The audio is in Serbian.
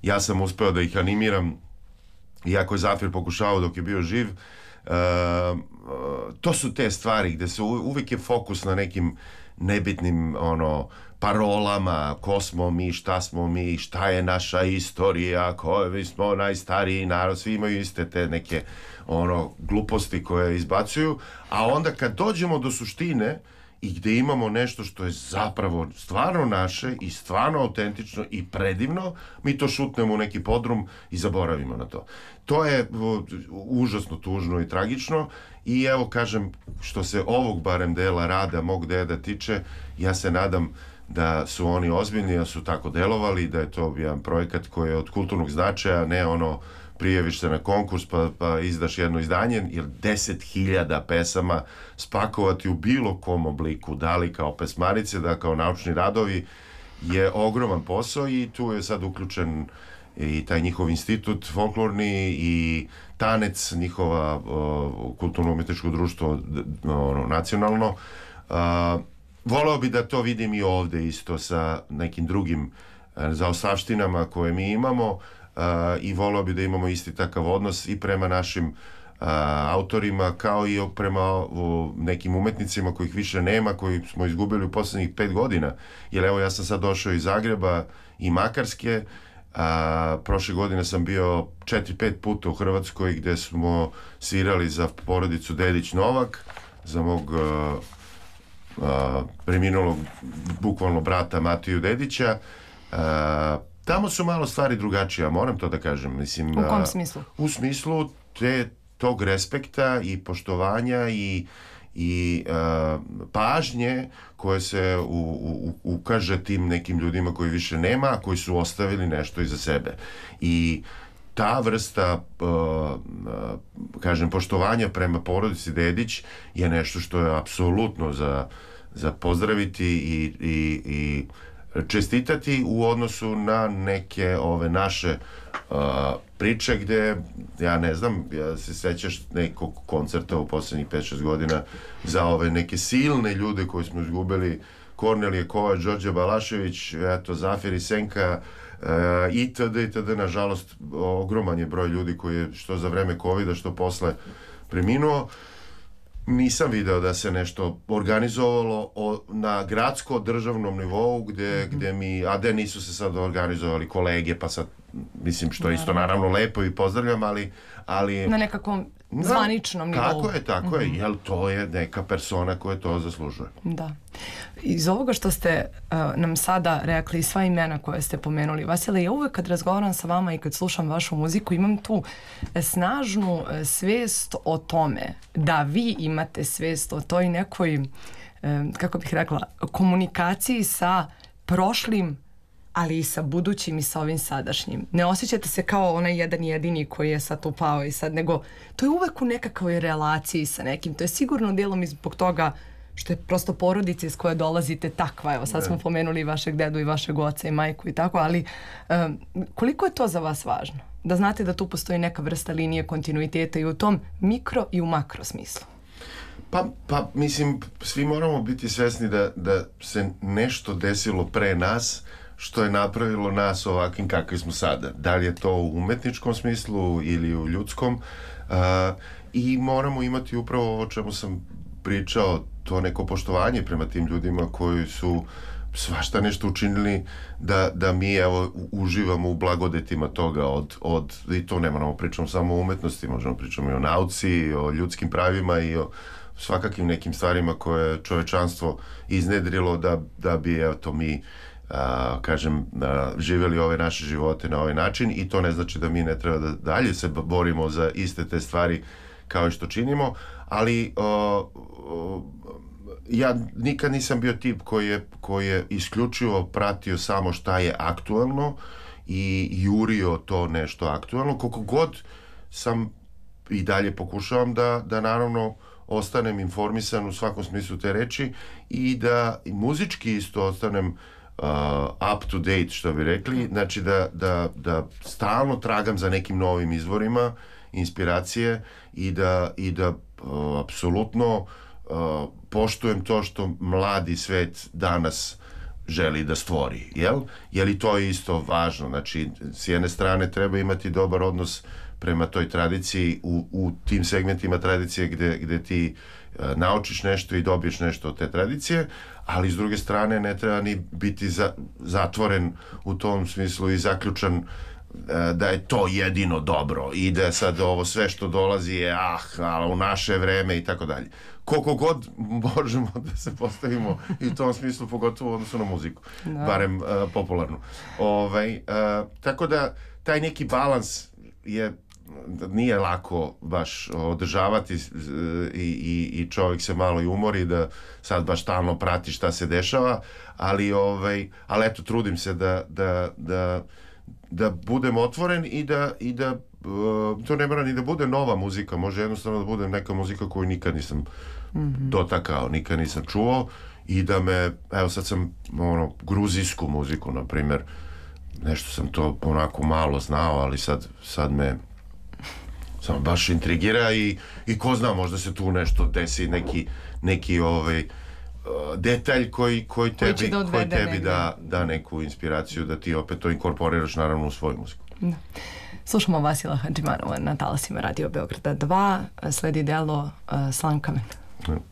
ja sam uspeo da ih animiram, iako je Zafir pokušavao dok je bio živ. To su te stvari gde se uvijek je fokus na nekim nebitnim parolama, ko smo mi, šta je naša istorija, mi smo najstariji narod, svi imaju iste te neke gluposti koje izbacuju, a onda kad dođemo do suštine i gde imamo nešto što je zapravo stvarno naše i stvarno autentično i predivno, mi to šutnemo u neki podrum i zaboravimo na to. To je užasno tužno i tragično i evo kažem, što se ovog barem dela rada mog deda tiče, ja se nadam da su oni ozbiljni, da su tako delovali, da je to jedan projekat koji je od kulturnog značaja, ne prijaviš se na konkurs pa izdaš jedno izdanje, jer 10.000 pesama spakovati u bilo kom obliku, da li kao pesmarice, da kao naučni radovi, je ogroman posao i tu je sad uključen i taj njihov institut folklorni i tanec, njihova kulturno-umetničko društvo nacionalno. Voleo bi da to vidim i ovde isto sa nekim drugim zaostavštinama koje mi imamo, i voleo bi da imamo isti takav odnos i prema našim autorima kao i prema nekim umetnicima kojih više nema, koji smo izgubili u poslednjih 5 godina, jer evo ja sam sad došao iz Zagreba i Makarske, prošle godine sam bio 4-5 puta u Hrvatskoj gde smo svirali za porodicu Dedić Novak, za mog preminulog bukvalno brata Matiju Dedića. Tamo su malo stvari drugačije, moram to da kažem. Mislim, u kom smislu? U smislu tog respekta i poštovanja i pažnje koje se ukaže tim nekim ljudima koji više nema, a koji su ostavili nešto iza sebe. I ta vrsta kažem, poštovanja prema porodici Dedić je nešto što je apsolutno za pozdraviti i čestitati u odnosu na neke ove naše priče gde, ja ne znam, ja se sećaš nekog koncerta u poslednjih 5-6 godina za ove neke silne ljude koje smo izgubili, Kornelije Kovač, Đorđe Balašević, eto, Zafir i Senka, itd. Nažalost, ogroman je broj ljudi koji je što za vreme covida, što posle preminuo. Nisam video da se nešto organizovalo na gradsko-državnom nivou gde a da nisu se sad organizovali kolege, pa sad, mislim, što je isto naravno lepo i pozdravljam, ali na nekakvom zvaničnom nivou. Tako je, jer to je neka persona koja to zaslužuje. Da. Iz ovoga što ste nam sada rekli, sva imena koje ste pomenuli, Vasile, ja uvek kad razgovaram sa vama i kad slušam vašu muziku, imam tu snažnu svest o tome da vi imate svest o toj nekoj, kako bih rekla, komunikaciji sa prošlim, ali i sa budućim i sa ovim sadašnjim. Ne osjećate se kao onaj jedan jedini koji je sad tu pao i sad, nego to je uvek u nekakvoj relaciji sa nekim. To je sigurno delom i zbog toga što je prosto porodica iz koje dolazite takva. Evo, sad smo pomenuli vašeg dedu i vašeg oca i majku i tako, ali koliko je to za vas važno? Da znate da tu postoji neka vrsta linije kontinuiteta i u tom mikro i u makro smislu. Pa, mislim, svi moramo biti svesni da se nešto desilo pre nas što je napravilo nas ovakvim kakvi smo sada. Da li je to u umetničkom smislu ili u ljudskom, i moramo imati upravo ovo o čemu sam pričao, to neko poštovanje prema tim ljudima koji su svašta nešto učinili da mi evo uživamo u blagodetima toga i to ne moramo pričamo samo o umetnosti, možemo pričamo i o nauci, o ljudskim pravima i o svakakvim nekim stvarima koje je čovečanstvo iznedrilo da bi eto mi kažem, živjeli ove naše živote na ovaj način, i to ne znači da mi ne treba da dalje se borimo za iste te stvari kao i što činimo, ali ja nikad nisam bio tip koji je isključivo pratio samo šta je aktuelno i jurio to nešto aktuelno. Koliko god sam i dalje pokušavam da naravno ostanem informisan u svakom smislu te reči i da muzički isto ostanem up to date, što bi rekli, znači da stalno tragam za nekim novim izvorima inspiracije i da apsolutno poštujem to što mladi svet danas želi da stvori, jel? Je li to isto važno? Znači, s jedne strane treba imati dobar odnos prema toj tradiciji u tim segmentima tradicije gde ti naučiš nešto i dobiješ nešto od te tradicije, ali s druge strane ne treba ni biti zatvoren u tom smislu i zaključan da je to jedino dobro i da sad ovo sve što dolazi je ali u naše vreme i tako dalje. Koliko god možemo da se postavimo i u tom smislu, pogotovo u odnosu na muziku, barem popularnu. Tako da taj neki balans nije lako baš održavati i čovjek se malo i umori da sad baš stalno prati šta se dešava, ali eto, trudim se da budem otvoren i da to ne mora ni da bude nova muzika, može jednostavno da bude neka muzika koju nikad nisam dotakao, nikad nisam čuo i da me, evo sad sam gruzijsku muziku, na primjer, nešto sam to onako malo znao, ali sad me samo baš intrigira i ko zna, možda se tu nešto desi, neki detalj koji tebi da neku inspiraciju da ti opet to inkorporiraš naravno u svoju muziku. Da. Slušamo Vasila Hadžimanova na talasima Radio Beograda 2, sledi delo Slankamen.